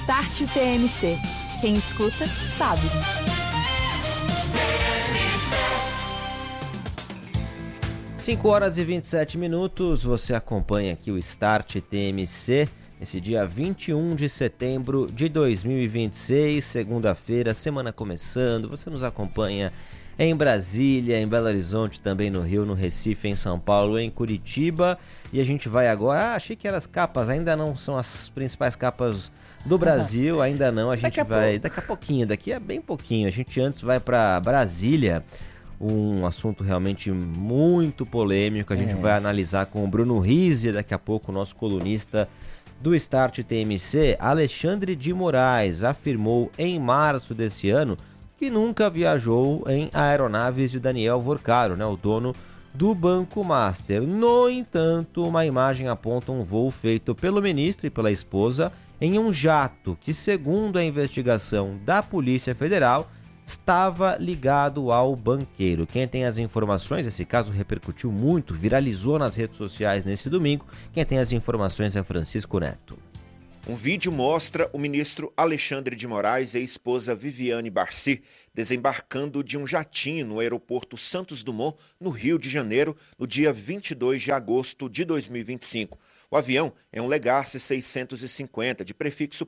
Start TMC. Quem escuta, sabe. 5h27, você acompanha aqui o Start TMC, esse dia 21 de setembro de 2026, segunda-feira, semana começando. Você nos acompanha em Brasília, em Belo Horizonte, também no Rio, no Recife, em São Paulo, em Curitiba. E a gente vai agora... achei que eram as capas, ainda não são as principais capas do Brasil, ainda não. A gente vai... daqui a pouquinho, daqui a bem pouquinho. A gente antes vai para Brasília, um assunto realmente muito polêmico. A gente vai analisar com o Bruno Rizzi, daqui a pouco, o nosso colunista do Start TMC. Alexandre de Moraes afirmou em março desse ano que nunca viajou em aeronaves de Daniel Vorcaro, né, o dono do Banco Master. No entanto, uma imagem aponta um voo feito pelo ministro e pela esposa em um jato que, segundo a investigação da Polícia Federal, estava ligado ao banqueiro. Quem tem as informações, esse caso repercutiu muito, viralizou nas redes sociais nesse domingo. Quem tem as informações é Francisco Neto. Um vídeo mostra o ministro Alexandre de Moraes e a esposa Viviane Barsi desembarcando de um jatinho no aeroporto Santos Dumont, no Rio de Janeiro, no dia 22 de agosto de 2025. O avião é um Legacy 650, de prefixo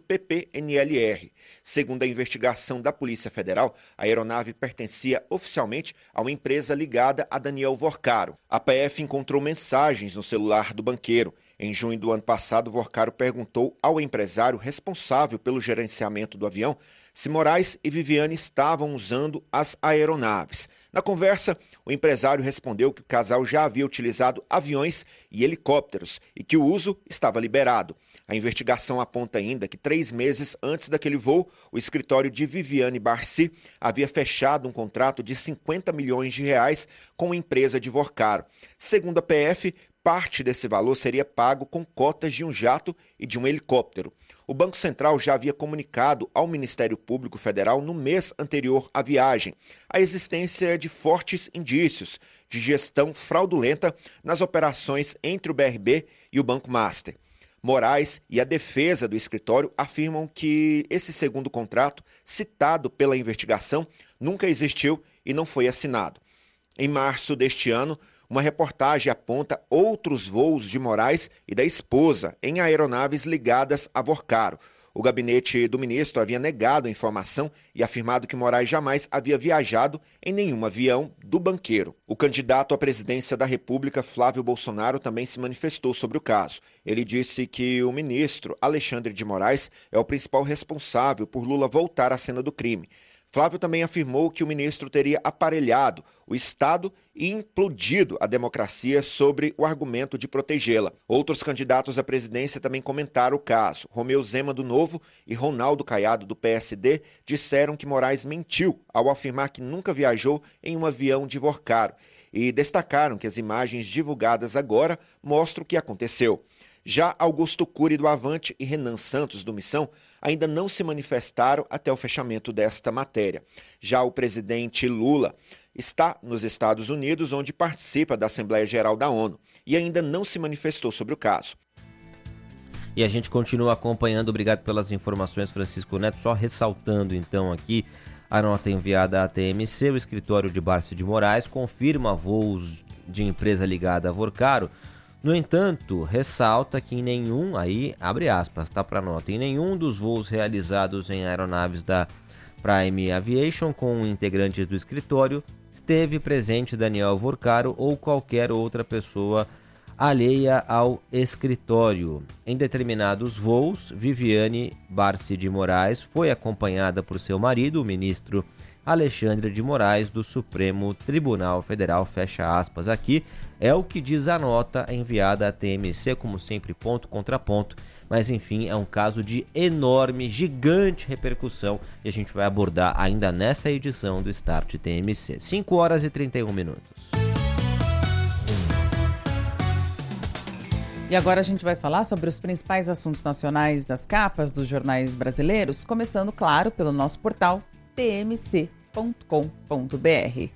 PPNLR. Segundo a investigação da Polícia Federal, a aeronave pertencia oficialmente a uma empresa ligada a Daniel Vorcaro. A PF encontrou mensagens no celular do banqueiro. Em junho do ano passado, Vorcaro perguntou ao empresário responsável pelo gerenciamento do avião se Moraes e Viviane estavam usando as aeronaves. Na conversa, o empresário respondeu que o casal já havia utilizado aviões e helicópteros e que o uso estava liberado. A investigação aponta ainda que 3 meses antes daquele voo, o escritório de Viviane Barsi havia fechado um contrato de 50 milhões de reais com a empresa de Vorcaro. Segundo a PF, parte desse valor seria pago com cotas de um jato e de um helicóptero. O Banco Central já havia comunicado ao Ministério Público Federal no mês anterior à viagem a existência de fortes indícios de gestão fraudulenta nas operações entre o BRB e o Banco Master. Moraes e a defesa do escritório afirmam que esse segundo contrato, citado pela investigação, nunca existiu e não foi assinado. Em março deste ano, uma reportagem aponta outros voos de Moraes e da esposa em aeronaves ligadas a Vorcaro. O gabinete do ministro havia negado a informação e afirmado que Moraes jamais havia viajado em nenhum avião do banqueiro. O candidato à presidência da República, Flávio Bolsonaro, também se manifestou sobre o caso. Ele disse que o ministro Alexandre de Moraes é o principal responsável por Lula voltar à cena do crime. Flávio também afirmou que o ministro teria aparelhado o Estado e implodido a democracia sobre o argumento de protegê-la. Outros candidatos à presidência também comentaram o caso. Romeu Zema, do Novo, e Ronaldo Caiado, do PSD, disseram que Moraes mentiu ao afirmar que nunca viajou em um avião de Vorcaro e destacaram que as imagens divulgadas agora mostram o que aconteceu. Já Augusto Cury, do Avante, e Renan Santos, do Missão, ainda não se manifestaram até o fechamento desta matéria. Já o presidente Lula está nos Estados Unidos, onde participa da Assembleia Geral da ONU, e ainda não se manifestou sobre o caso. E a gente continua acompanhando. Obrigado pelas informações, Francisco Neto. Só ressaltando, então, aqui a nota enviada à TMC. O escritório de Barsi de Moraes confirma voos de empresa ligada a Vorcaro. No entanto, ressalta que em nenhum, aí, abre aspas, tá para nota, em nenhum dos voos realizados em aeronaves da Prime Aviation com integrantes do escritório esteve presente Daniel Vorcaro ou qualquer outra pessoa alheia ao escritório. Em determinados voos, Viviane Barsi de Moraes foi acompanhada por seu marido, o ministro Alexandre de Moraes, do Supremo Tribunal Federal, fecha aspas. Aqui é o que diz a nota enviada à TMC, como sempre, ponto contra ponto, mas enfim, é um caso de enorme, gigante repercussão e a gente vai abordar ainda nessa edição do Start TMC. 5h31. E agora a gente vai falar sobre os principais assuntos nacionais das capas dos jornais brasileiros, começando, claro, pelo nosso portal tmc.com.br.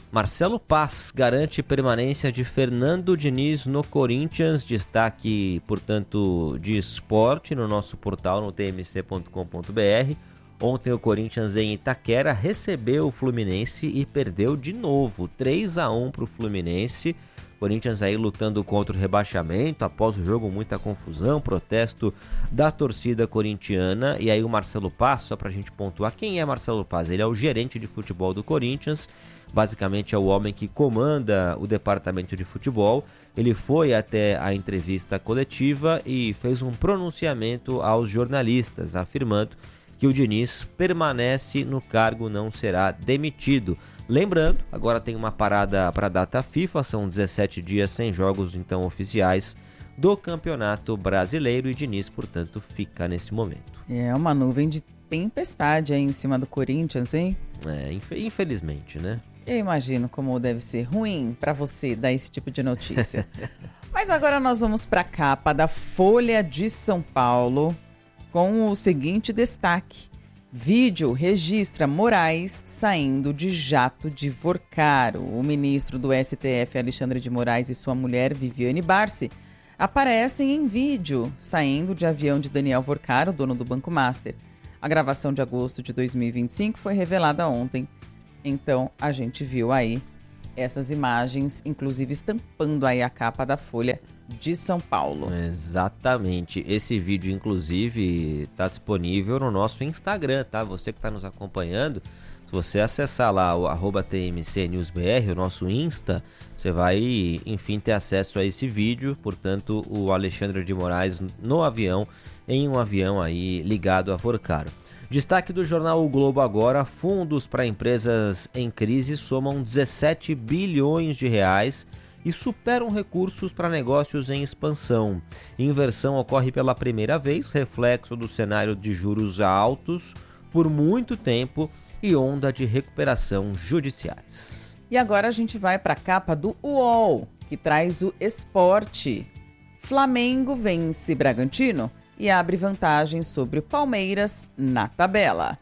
Marcelo Paz garante permanência de Fernando Diniz no Corinthians. Destaque, portanto, de esporte no nosso portal, no tmc.com.br. Ontem o Corinthians em Itaquera recebeu o Fluminense e perdeu de novo, 3-1 para o Fluminense. Corinthians aí lutando contra o rebaixamento, após o jogo muita confusão, protesto da torcida corintiana. E aí o Marcelo Paz, só pra gente pontuar, quem é Marcelo Paz? Ele é o gerente de futebol do Corinthians, basicamente é o homem que comanda o departamento de futebol. Ele foi até a entrevista coletiva e fez um pronunciamento aos jornalistas, afirmando que o Diniz permanece no cargo, não será demitido. Lembrando, agora tem uma parada para a data FIFA, são 17 dias sem jogos então oficiais do Campeonato Brasileiro e Diniz, portanto, fica nesse momento. É uma nuvem de tempestade aí em cima do Corinthians, hein? Infelizmente, né? Eu imagino como deve ser ruim para você dar esse tipo de notícia. Mas agora nós vamos para a capa da Folha de São Paulo com o seguinte destaque. Vídeo registra Moraes saindo de jato de Vorcaro. O ministro do STF, Alexandre de Moraes, e sua mulher, Viviane Barsi, aparecem em vídeo saindo de avião de Daniel Vorcaro, dono do Banco Master. A gravação de agosto de 2025 foi revelada ontem. Então, a gente viu aí essas imagens, inclusive estampando aí a capa da Folha de São Paulo. Exatamente. Esse vídeo, inclusive, está disponível no nosso Instagram, tá? Você que está nos acompanhando, se você acessar lá o @tmcnewsbr, o nosso Insta, você vai, enfim, ter acesso a esse vídeo. Portanto, o Alexandre de Moraes no avião, em um avião aí ligado a Vorcaro. Destaque do jornal O Globo agora: fundos para empresas em crise somam 17 bilhões de reais e superam recursos para negócios em expansão. Inversão ocorre pela primeira vez, reflexo do cenário de juros altos por muito tempo e onda de recuperação judiciais. E agora a gente vai para a capa do UOL, que traz o esporte. Flamengo vence Bragantino e abre vantagem sobre o Palmeiras na tabela.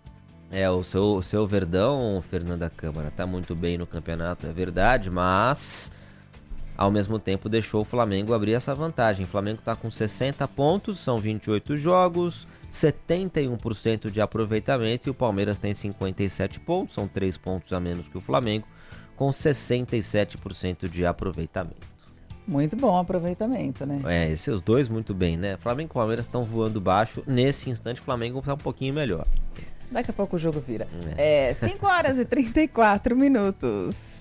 O seu Verdão, Fernanda Câmara, está muito bem no campeonato, é verdade, mas ao mesmo tempo deixou o Flamengo abrir essa vantagem. O Flamengo está com 60 pontos, são 28 jogos, 71% de aproveitamento, e o Palmeiras tem 57 pontos, são 3 pontos a menos que o Flamengo, com 67% de aproveitamento. Muito bom aproveitamento, né? Esses dois muito bem, né? Flamengo e Palmeiras estão voando baixo. Nesse instante, o Flamengo está um pouquinho melhor. Daqui a pouco o jogo vira. 5 horas e 34 minutos.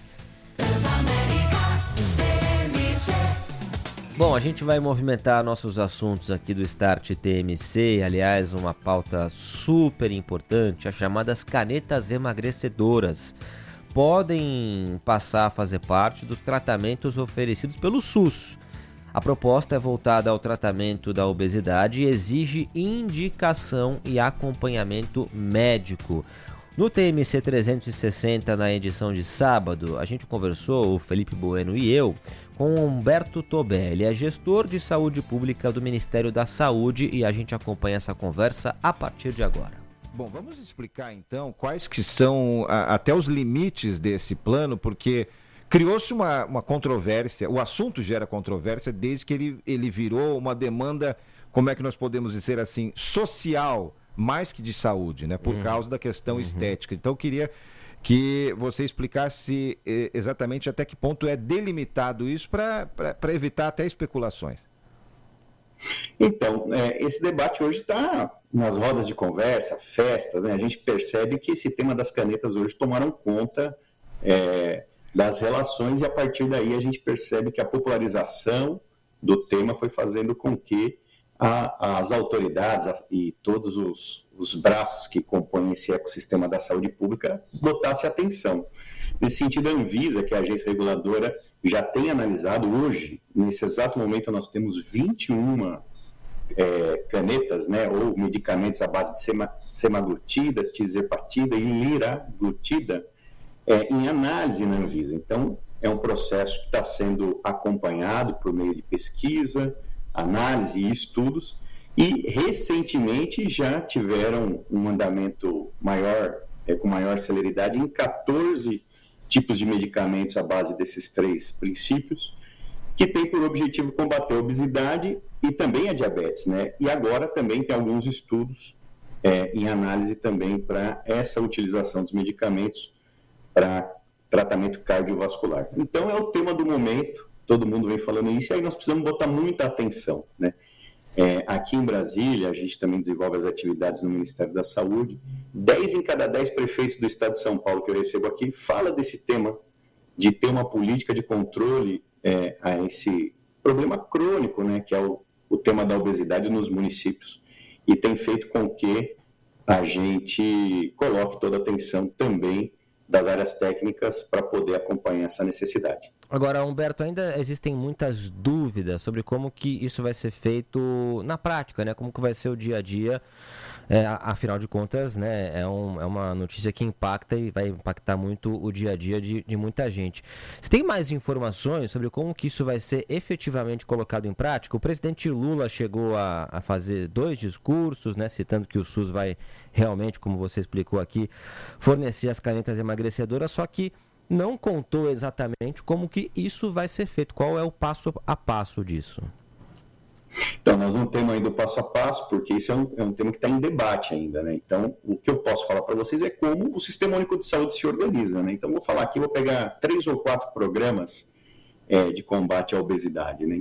Bom, a gente vai movimentar nossos assuntos aqui do Start TMC. Aliás, uma pauta super importante, as chamadas canetas emagrecedoras. Podem passar a fazer parte dos tratamentos oferecidos pelo SUS. A proposta é voltada ao tratamento da obesidade e exige indicação e acompanhamento médico. No TMC 360, na edição de sábado, a gente conversou, o Felipe Bueno e eu, com o Humberto Tobé. Ele é gestor de saúde pública do Ministério da Saúde e a gente acompanha essa conversa a partir de agora. Bom, vamos explicar então quais que são até os limites desse plano, porque criou-se uma controvérsia, o assunto gera controvérsia desde que ele virou uma demanda, como é que nós podemos dizer assim, social, mais que de saúde, né? Por causa da questão estética. Então eu queria que você explicasse exatamente até que ponto é delimitado isso para evitar até especulações. Então, esse debate hoje está nas rodas de conversa, festas, né? A gente percebe que esse tema das canetas hoje tomaram conta das relações, e a partir daí a gente percebe que a popularização do tema foi fazendo com que as autoridades e todos os braços que compõem esse ecossistema da saúde pública botassem atenção. Nesse sentido, a Anvisa, que é a agência reguladora, já tem analisado hoje, nesse exato momento nós temos 21 canetas, né, ou medicamentos à base de semaglutida, tirzepatida e liraglutida em análise na Anvisa. Então, é um processo que está sendo acompanhado por meio de pesquisa, análise e estudos, e recentemente já tiveram um andamento maior, com maior celeridade em 14 tipos de medicamentos à base desses 3 princípios, que tem por objetivo combater a obesidade e também a diabetes, né? E agora também tem alguns estudos em análise também para essa utilização dos medicamentos para tratamento cardiovascular. Então é o tema do momento, todo mundo vem falando isso, e aí nós precisamos botar muita atenção, né? Aqui em Brasília, a gente também desenvolve as atividades no Ministério da Saúde. 10 em cada 10 prefeitos do estado de São Paulo que eu recebo aqui fala desse tema, de ter uma política de controle a esse problema crônico, né, que é o tema da obesidade nos municípios, e tem feito com que a gente coloque toda a atenção também das áreas técnicas para poder acompanhar essa necessidade. Agora, Humberto, ainda existem muitas dúvidas sobre como que isso vai ser feito na prática, né? Como que vai ser o dia a dia. Afinal de contas, né, é uma notícia que impacta e vai impactar muito o dia a dia de muita gente. Você tem mais informações sobre como que isso vai ser efetivamente colocado em prática? O presidente Lula chegou a fazer 2 discursos, né, citando que o SUS vai realmente, como você explicou aqui, fornecer as canetas emagrecedoras, só que não contou exatamente como que isso vai ser feito. Qual é o passo a passo disso? Então, nós não temos ainda o passo a passo, porque isso é um tema que está em debate ainda, né? Então, o que eu posso falar para vocês é como o Sistema Único de Saúde se organiza, né? Então, vou falar aqui, vou pegar 3 ou 4 programas de combate à obesidade, né?